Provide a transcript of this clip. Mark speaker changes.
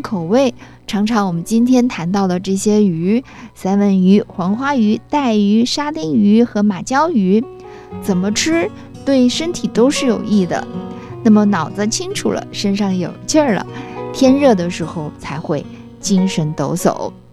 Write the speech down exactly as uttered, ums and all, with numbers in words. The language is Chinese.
Speaker 1: 口味，尝尝我们今天谈到的这些鱼，三文鱼、黄花鱼、带鱼、沙丁鱼和马鲛鱼，怎么吃对身体都是有益的。那么脑子清楚了，身上有劲儿了，天热的时候才会精神抖擞。